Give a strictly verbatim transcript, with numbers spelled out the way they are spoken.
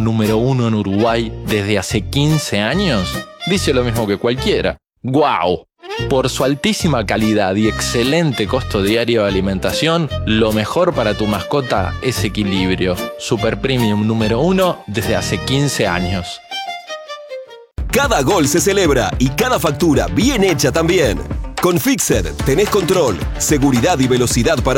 número uno en Uruguay desde hace quince años, dice lo mismo que cualquiera. ¡Guau! Por su altísima calidad y excelente costo diario de alimentación, lo mejor para tu mascota es Equilibrio. Super Premium número uno desde hace quince años. Cada gol se celebra y cada factura bien hecha también. Con Fixer tenés control, seguridad y velocidad para